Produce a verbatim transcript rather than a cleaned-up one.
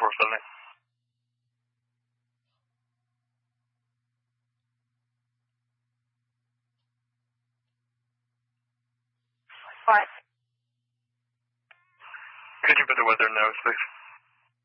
four seventy. What? Could you put the weather now, please?